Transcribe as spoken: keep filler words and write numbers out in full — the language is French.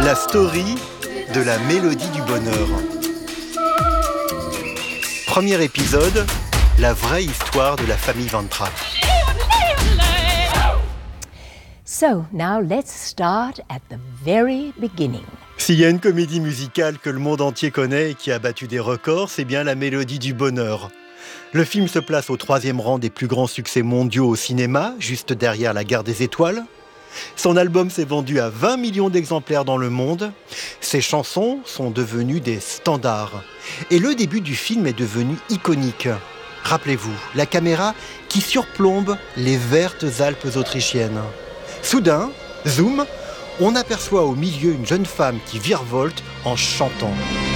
La story de la mélodie du bonheur. Premier épisode, la vraie histoire de la famille Van Trapp. So, now let's start at the very beginning. S'il y a une comédie musicale que le monde entier connaît et qui a battu des records, c'est bien La Mélodie du bonheur. Le film se place au troisième rang des plus grands succès mondiaux au cinéma, juste derrière La Guerre des Étoiles. Son album s'est vendu à vingt millions d'exemplaires dans le monde. Ses chansons sont devenues des standards. Et le début du film est devenu iconique. Rappelez-vous, la caméra qui surplombe les vertes Alpes autrichiennes. Soudain, zoom, on aperçoit au milieu une jeune femme qui virevolte en chantant.